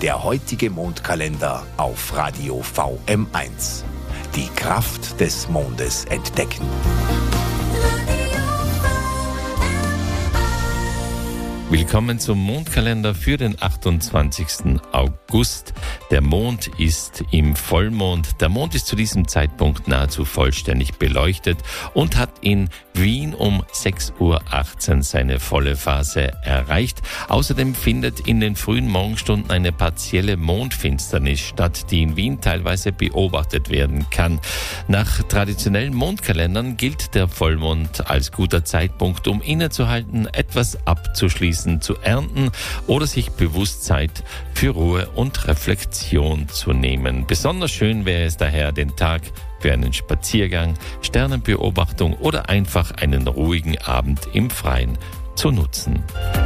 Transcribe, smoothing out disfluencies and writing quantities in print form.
Der heutige Mondkalender auf Radio VM1. Die Kraft des Mondes entdecken. Willkommen zum Mondkalender für den 28. August. Der Mond ist im Vollmond. Der Mond ist zu diesem Zeitpunkt nahezu vollständig beleuchtet und hat in Wien um 6:18 Uhr seine volle Phase erreicht. Außerdem findet in den frühen Morgenstunden eine partielle Mondfinsternis statt, die in Wien teilweise beobachtet werden kann. Nach traditionellen Mondkalendern gilt der Vollmond als guter Zeitpunkt, um innezuhalten, etwas abzuschließen, zu ernten oder sich bewusst Zeit für Ruhe und Reflexion zu nehmen. Besonders schön wäre es daher, den Tag für einen Spaziergang, Sternenbeobachtung oder einfach einen ruhigen Abend im Freien zu nutzen.